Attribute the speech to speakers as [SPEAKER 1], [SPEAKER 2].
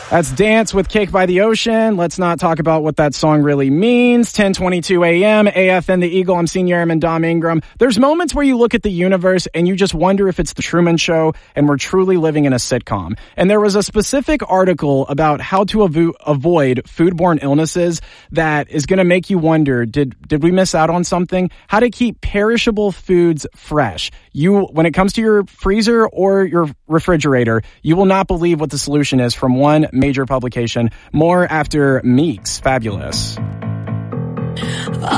[SPEAKER 1] That's Dance with Cake by the Ocean. Let's not talk about what that song really means. 10:22 a.m. AFN The Eagle. I'm Senior Airman Dom Ingram. There's moments where you look at the universe and you just wonder if it's the Truman Show and we're truly living in a sitcom. And there was a specific article about how to avoid foodborne illnesses that is going to make you wonder, did we miss out on something? How to keep perishable foods fresh. When it comes to your freezer or your refrigerator, you will not believe what the solution is from one major publication. More after Meeks. Fabulous.